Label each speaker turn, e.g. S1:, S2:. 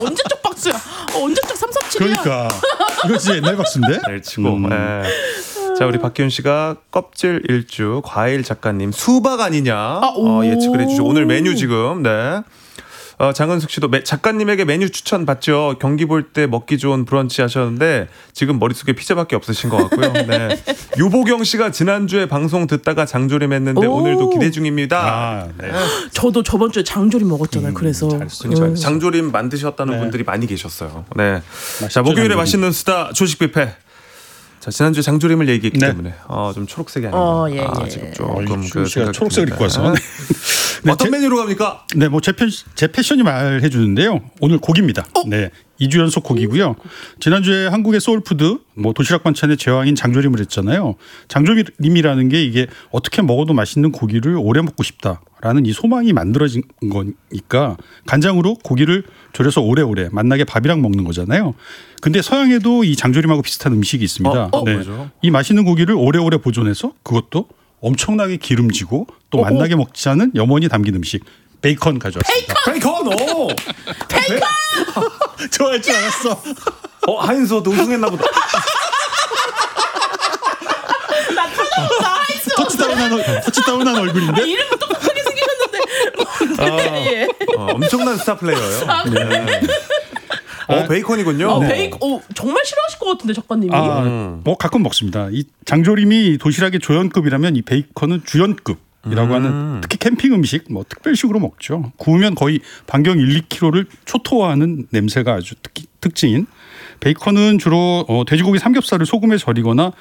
S1: 언제적 박수야? 언제적 337이야?
S2: 그러니까 이거 진짜 옛날 박수인데.
S3: 치고. 네. 자, 우리 박기훈 씨가 껍질 일주 과일 작가님 수박 아니냐 예측을 해주죠. 오늘 메뉴 지금. 네. 장은숙 씨도 작가님에게 메뉴 추천 받죠. 경기 볼 때 먹기 좋은 브런치 하셨는데 지금 머릿속에 피자밖에 없으신 것 같고요. 네. 유보경 씨가 지난주에 방송 듣다가 장조림했는데 오늘도 기대 중입니다.
S2: 네.
S1: 저도 저번 주에 장조림 먹었잖아요. 그래서
S3: 장조림 만드셨다는 분들이 많이 계셨어요. 네. 자, 목요일에 맛있는 수다 조식 뷔페. 자, 지난주에 장조림을 얘기했기 때문에 좀 초록색이 아닌가.
S1: 예.
S3: 지금 조금
S2: 씨가 초록색을 입고 와서.
S3: 네, 어떤 메뉴로 갑니까?
S2: 네, 뭐 제 패션이 말해 주는데요. 오늘 고기입니다. 네. 2주 연속 고기고요. 지난주에 한국의 소울푸드 뭐 도시락 반찬의 제왕인 장조림을 했잖아요. 장조림이라는 게 이게 어떻게 먹어도 맛있는 고기를 오래 먹고 싶다라는 이 소망이 만들어진 거니까 간장으로 고기를 졸여서 오래오래 맛나게 밥이랑 먹는 거잖아요. 근데 서양에도 이 장조림하고 비슷한 음식이 있습니다. 네.
S3: 뭐죠?
S2: 이 맛있는 고기를 오래오래 보존해서 그것도 엄청나게 기름지고 또 맛나게 먹지 않은 염원이 담긴 음식. 베이컨 가져왔습니다.
S3: 베이컨! 오!
S1: 베이컨!
S2: 좋아할 줄 알았어.
S3: 하인즈도 우승했나 보다.
S1: 나 터졌다 하이스.
S2: 터치다운한 얼굴인데.
S1: 이름은 똑똑하게 생기셨는데. 예.
S3: 엄청난 스타 플레이어예요. 베이컨이군요.
S1: 정말 싫어하실 것 같은데 작가님이.
S2: 뭐 가끔 먹습니다. 이 장조림이 도시락의 조연급이라면 이 베이컨은 주연급이라고 하는 특히 캠핑 음식 뭐 특별식으로 먹죠. 구우면 거의 반경 1, 2kg를 초토화하는 냄새가 아주 특징인 베이컨은 주로 돼지고기 삼겹살을 소금에 절이거나